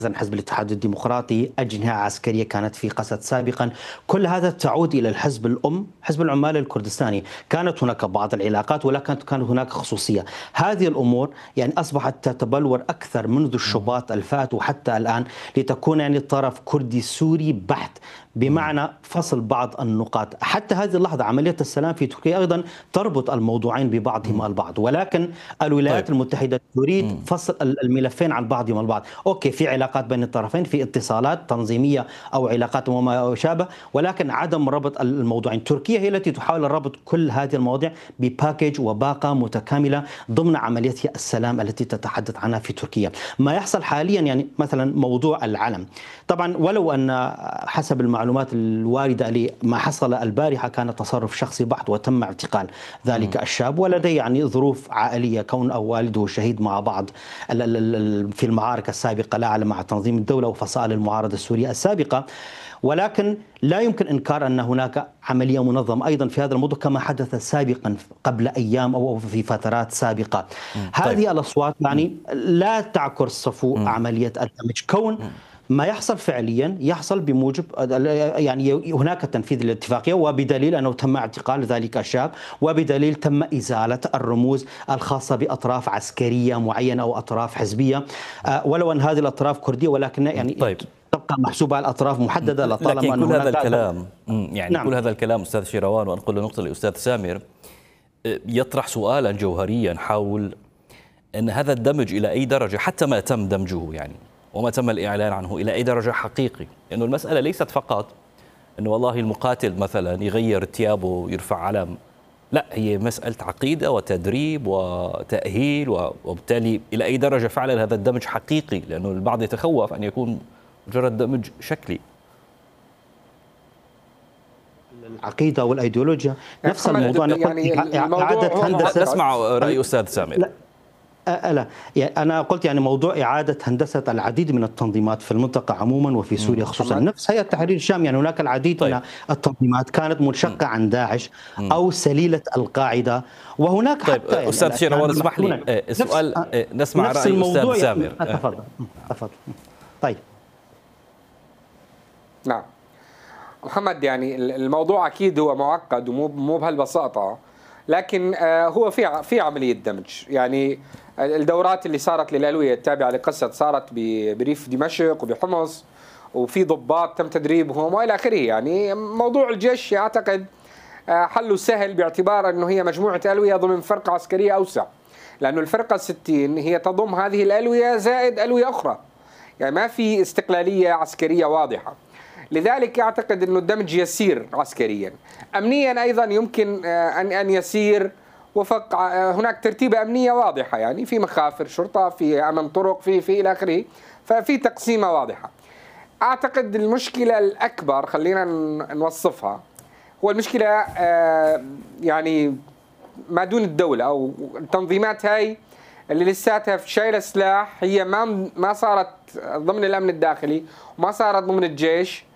حزب الاتحاد الديمقراطي، أجنحة عسكرية كانت في قسد سابقا. كل هذا تعود إلى الحزب الأم، حزب العمال الكردستاني. كانت هناك بعض العلاقات ولكن كانت هناك خصوصية. هذه الأمور يعني أصبحت تتبلور أكثر منذ الشباط الفات وحتى الآن، لتكون يعني طرف كردي سوري بحت، بمعنى فصل بعض النقاط. حتى هذه اللحظة عملية السلام في تركيا أيضا تربط الموضوعين ببعضهما البعض، ولكن الولايات طيب. المتحدة تريد فصل الملفين عن بعضهم البعض. أوكي، في علاقات بين الطرفين، في اتصالات تنظيمية أو علاقات وما شابه، ولكن عدم ربط الموضوعين. تركيا هي التي تحاول ربط كل هذه المواضيع بباكج وباقة متكاملة ضمن عملية السلام التي تتحدث عنها في تركيا. ما يحصل حاليا يعني مثلا موضوع العلم، طبعا ولو أن حسب المعلومات الواردة لي ما حصل البارحة كان تصرف شخصي بحت وتم اعتقال ذلك الشاب، ولديه يعني ظروف عائلية، كون أو والده شهيد مع بعض في المعارك السابقة، لا أعلم مع تنظيم الدولة وفصائل المعارضة السورية السابقة. ولكن لا يمكن إنكار أن هناك عملية منظمة أيضا في هذا الموضوع كما حدث سابقا قبل أيام أو في فترات سابقة. هذه الأصوات يعني لا تعكر صفو عملية الدمج، كون ما يحصل فعليا يحصل بموجب يعني هناك تنفيذ الاتفاقية، وبدليل أنه تم اعتقال ذلك الشاب، وبدليل تم إزالة الرموز الخاصة بأطراف عسكرية معينة أو أطراف حزبية، ولو أن هذه الأطراف كردية، ولكن يعني طيب. تبقى محسوبة على الأطراف محددة، لطالما لكن أن كل هناك هذا الكلام يعني نعم. كل هذا الكلام أستاذ شيروان، وأنقل النقطة لأستاذ سامر، يطرح سؤالا جوهريا حول أن هذا الدمج إلى أي درجة، حتى ما تم دمجه يعني وما تم الإعلان عنه، إلى أي درجة حقيقي؟ لأنه المسألة ليست فقط أنه والله المقاتل مثلا يغير ثيابه ويرفع علم، لا، هي مسألة عقيدة وتدريب وتأهيل، وبالتالي إلى أي درجة فعلا هذا الدمج حقيقي؟ لأنه البعض يتخوف أن يكون مجرد دمج شكلي. العقيدة والأيديولوجيا نفس الموضوع. يعني إعادة هندسة. نسمع رأي أستاذ سامر. لا، يعني أنا قلت يعني موضوع إعادة هندسة العديد من التنظيمات في المنطقة عموما وفي سوريا خصوصا. نفس هيئة تحرير الشام، يعني هناك العديد من التنظيمات كانت منشقة عن داعش أو سليلة القاعدة، وهناك طيب حتى يعني أستاذ شيروان اسمح لي سؤال، نسمع رأي أستاذ سامر. تفضل. طيب. نعم محمد، يعني الموضوع أكيد هو معقد ومو بهالبساطة، لكن هو في عملية دمج. يعني الدورات اللي صارت للألوية التابعة لقسد صارت بريف دمشق وبحمص، وفي ضباط تم تدريبهم وإلى آخره. يعني موضوع الجيش أعتقد حله سهل، باعتبار أنه هي مجموعة ألوية ضمن فرقة عسكرية أوسع، لأنه الفرقة 60 هي تضم هذه الألوية زائد ألوية أخرى، يعني ما في استقلالية عسكرية واضحة. لذلك أعتقد أنه الدمج يسير عسكريا. أمنيا أيضا يمكن أن يسير وفق هناك ترتيبة أمنية واضحة، يعني في مخافر شرطة، في أمن طرق، في إلى آخره، ففي تقسيمة واضحة. أعتقد المشكلة الأكبر خلينا نوصفها، هو المشكلة يعني ما دون الدولة أو التنظيمات هاي اللي لساتها شايلة سلاح، هي ما صارت ضمن الأمن الداخلي وما صارت ضمن الجيش،